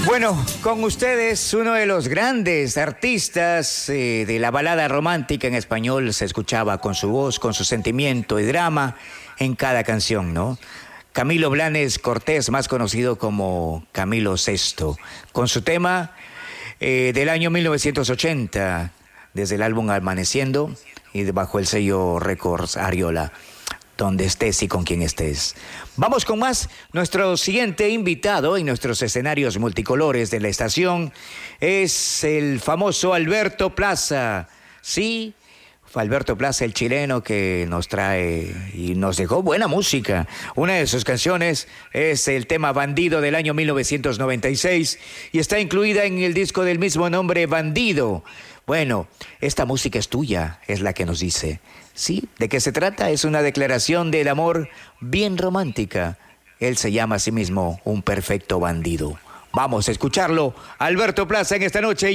Bueno, con ustedes uno de los grandes artistas de la balada romántica en español. Se escuchaba con su voz, con su sentimiento y drama en cada canción, ¿no? Camilo Blanes Cortés, más conocido como Camilo Sesto, con su tema del año 1980, desde el álbum Amaneciendo y bajo el sello Records Ariola. Donde estés y con quien estés. Vamos con más. Nuestro siguiente invitado en nuestros escenarios multicolores de la estación es el famoso Alberto Plaza. Sí, Alberto Plaza, el chileno que nos trae y nos dejó buena música. Una de sus canciones es el tema Bandido del año 1996 y está incluida en el disco del mismo nombre, Bandido. Bueno, esta música es tuya, es la que nos dice. ¿Sí? ¿De qué se trata? Es una declaración del amor bien romántica. Él se llama a sí mismo un perfecto bandido. Vamos a escucharlo. Alberto Plaza en esta noche.